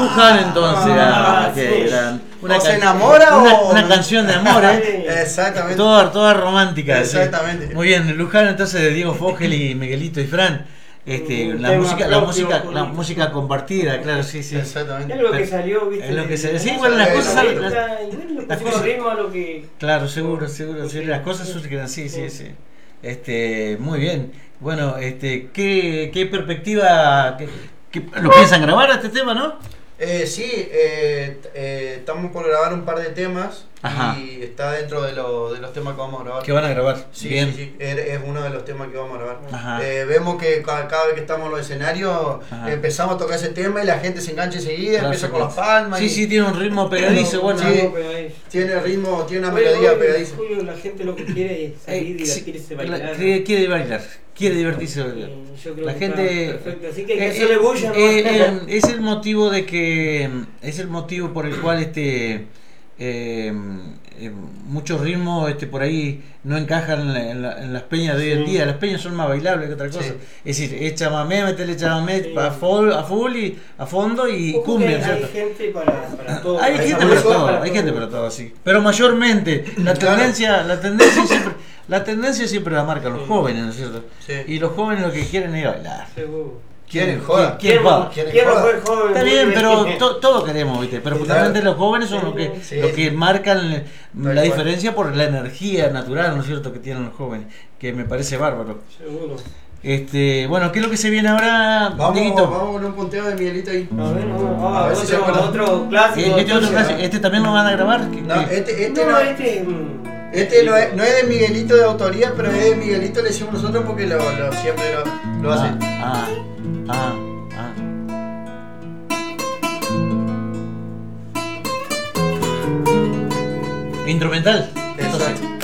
Luján entonces. Qué gran. ¿Se enamora una canción de amor, Exactamente. Toda romántica. Exactamente. Sí. Muy bien, Luján entonces de Diego Fogel y Miguelito y Fran. La música compartida, claro, sí. Exactamente. Es lo que salió, ¿viste? Es lo que salió. Sí, bueno, las cosas salen. Las cosas ritmo a lo que. Claro, seguro. Sí, las cosas surgen así, sí. Muy bien. Bueno, ¿qué perspectiva lo piensan grabar este tema, no? Sí, estamos por grabar un par de temas. Ajá. Y está dentro de los temas que vamos a grabar. ¿Que van a grabar? Sí, bien. Sí, es uno de los temas que vamos a grabar. Vemos que cada vez que estamos en los escenarios empezamos a tocar ese tema y la gente se engancha enseguida, empieza con las palmas. Sí, tiene un ritmo pegadizo, bueno. Sí, tiene ritmo, tiene una melodía pegadiza. La gente lo que quiere es salir, divertirse, bailar. Quiere bailar. Quiere divertirse. Yo creo la que gente está perfecto. Así que hay que hacerle bulla, es el motivo de que por el cual muchos ritmos por ahí no encajan en las peñas de hoy en día. Las peñas son más bailables que otra cosa. Sí. Es decir, es chamamé, meterle chamamé a full y a fondo y cumbia, ¿cierto? Hay gente para todo. Hay gente para todo, sí. Pero mayormente la tendencia siempre la marcan los jóvenes, ¿no es cierto? Sí. Y los jóvenes lo que quieren es bailar. Seguro. ¿Quieren joda? ¿Quién fue joven? Está bien, pero todos queremos, ¿viste? Pero justamente los jóvenes son los que marcan la diferencia por la energía natural, ¿no es cierto?, que tienen los jóvenes, que me parece bárbaro. Seguro. Bueno, ¿qué es lo que se viene ahora, Dieguito? Vamos con un punteo de Miguelito ahí. A ver si se acuerda. Otro clásico. ¿Este también lo van a grabar? No, este no es de Miguelito de autoría, pero es de Miguelito, le decimos nosotros porque siempre lo hace. Instrumental. Exacto.